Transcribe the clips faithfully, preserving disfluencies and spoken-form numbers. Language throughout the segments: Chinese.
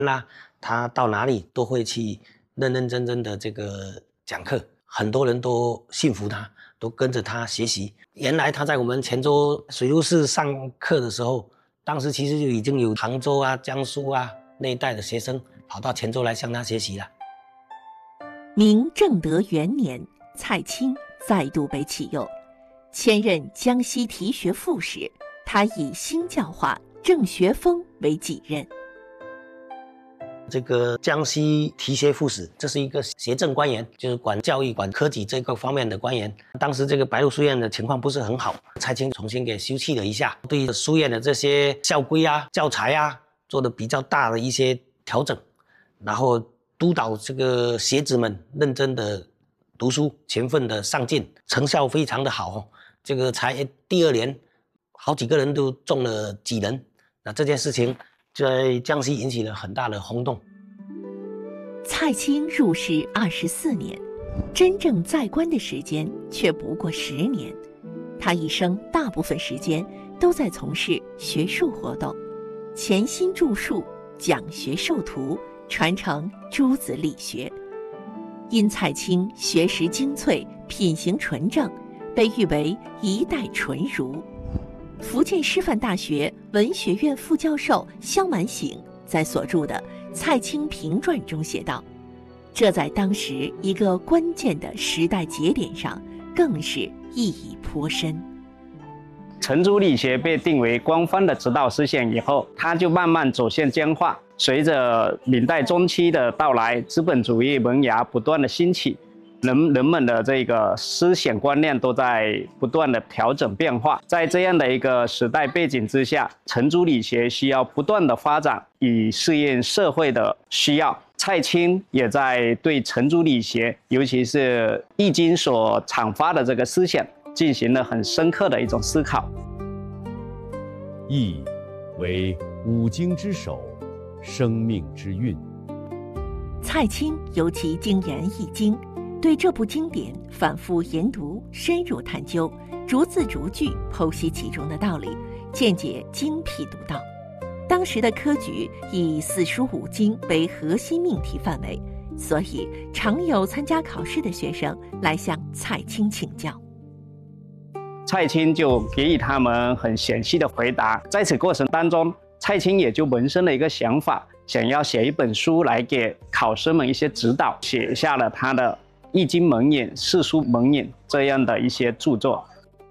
那他到哪里都会去认认真真的这个讲课，很多人都信服他，都跟着他学习。原来他在我们泉州水陆市上课的时候，当时其实就已经有杭州啊、江苏啊那一带的学生跑到泉州来向他学习了。 明正德元年，蔡清再度被启用，迁任江西提学副使，他以新教化郑学峰为己任。 这个江西提学副使，这是一个行政官员，就是管教育、管科举这个方面的官员。当时这个白鹿书院的情况不是很好，蔡清重新给修葺了一下，对书院的这些校规啊、教材啊做的比较大的一些调整，然后督导这个学子们认真的读书、勤奋的上进，成效非常的好。这个才第二年，好几个人都中了举人，那这件事情在江西引起了很大的轰动。 蔡清入仕二十四年，真正在官的时间却不过十年。他一生大部分时间都在从事学术活动，潜心著述，讲学授徒，传承诸子理学。因蔡清学识精粹，品行纯正，被誉为一代纯儒。福建师范大学文学院副教授萧满醒在所著的《蔡清评传》中写道：“这在当时一个关键的时代节点上，更是意义颇深。” 程朱理学被定为官方的指导思想以后，它就慢慢走向僵化。随着明代中期的到来，资本主义萌芽不断的兴起，人人们的这个思想观念都在不断的调整变化。在这样的一个时代背景之下，程朱理学需要不断的发展，以适应社会的需要。蔡清也在对程朱理学，尤其是《易经》所阐发的这个思想，进行了很深刻的一种思考。 易为五经之首，生命之韵。 蔡清尤其精研《易经》，对这部经典反复研读，深入探究，逐字逐句剖析其中的道理，见解精辟独到。当时的科举以四书五经为核心命题范围，所以常有参加考试的学生来向蔡清请教。 蔡清就给予他们很详细的回答。在此过程当中，蔡清也就萌生了一个想法，想要写一本书来给考生们一些指导，写下了他的《易经蒙引》《四书蒙引》这样的一些著作。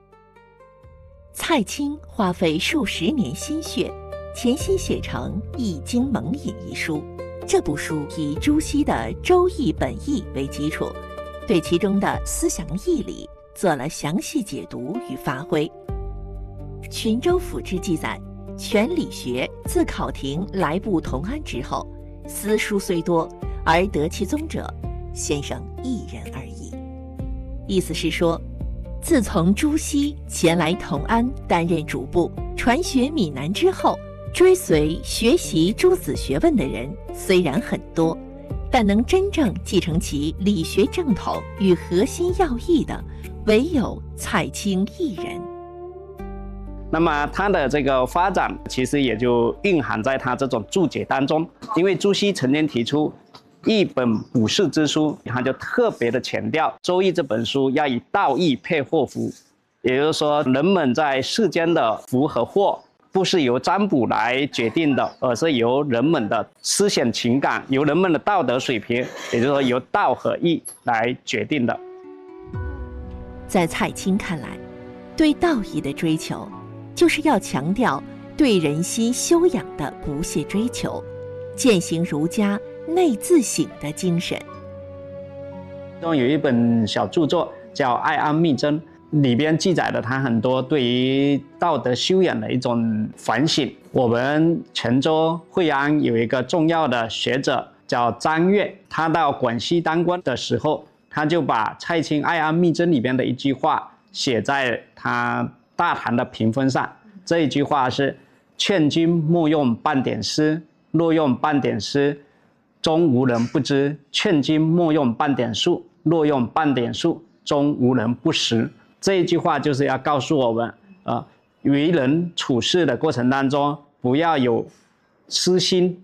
蔡清花费数十年心血，潜心写成《易经蒙引》一书。这部书以朱熹的《周易本义》为基础，对其中的思想义理做了详细解读与发挥。群州府志记载，全理学自考亭来部同安之后，私书虽多，而得其宗者，先生一人而已。意思是说，自从朱熹前来同安担任主簿，传学闽南之后，追随学习诸子学问的人虽然很多，但能真正继承其理学正统与核心要义的，唯有蔡清一人。 那么他的这个发展其实也就蕴含在他这种注解当中，因为朱熹曾经提出一本普世之书，他就特别的强调《周易》这本书要以道义配祸福，也就是说，人们在世间的福和祸不是由占卜来决定的，而是由人们的思想情感，由人们的道德水平，也就是说由道和义来决定的。 在蔡清看来，对道义的追求，就是要强调对人心修养的不懈追求，践行儒家内自省的精神。 中有一本小著作叫《爱安密箴》，里边记载了他很多对于道德修养的一种反省。我们泉州惠安有一个重要的学者叫张悦，他到广西当官的时候，他就把蔡清《爱安密箴》里边的一句话写在他大堂的屏风上。这一句话是：劝君莫用半点诗，若用半点诗，终无人不知；劝君莫用半点术，若用半点术，终无人不识。这一句话就是要告诉我们，呃，为人处事的过程当中，不要有私心，